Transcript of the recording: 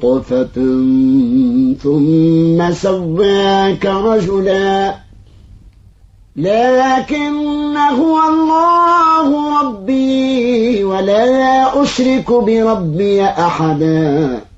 نطفة ثم سواك رجلا لكن هو الله ربي ولا أشرك بربي أحدا